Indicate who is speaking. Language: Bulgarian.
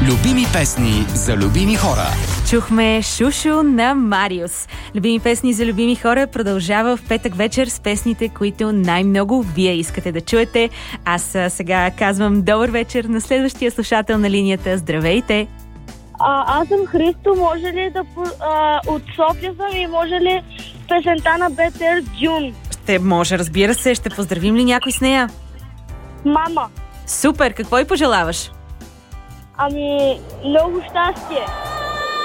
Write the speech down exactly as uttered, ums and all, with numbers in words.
Speaker 1: Любими песни за любими хора.
Speaker 2: Чухме Шушо на Мариус. Любими песни за любими хора продължава в петък вечер с песните, които най-много вие искате да чуете. Аз сега казвам добър вечер на следващия слушател на линията. Здравейте!
Speaker 3: А, аз съм Христо. Може ли да... А, от София съм и може ли песента на Б Т Р Джун?
Speaker 2: Ще може, разбира се. Ще поздравим ли някой с нея?
Speaker 3: Мама.
Speaker 2: Супер! Какво й пожелаваш?
Speaker 3: Ами, много щастие.